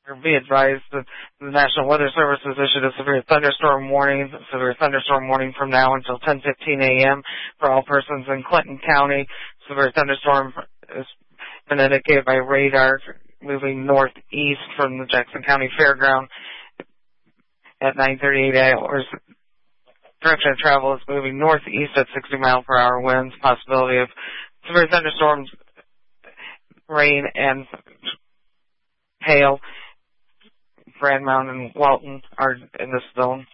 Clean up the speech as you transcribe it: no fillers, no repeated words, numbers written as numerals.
Be advised that the National Weather Service has issued a severe thunderstorm warning from now until 10:15 a.m. for all persons in Clinton County. Severe thunderstorm has been indicated by radar moving northeast from the Jackson County Fairground at 9:38 hours. Direction of travel is moving northeast at 60 mile per hour winds. Possibility of severe thunderstorms, rain, and hail. Grand Mountain and Walton are in this zone.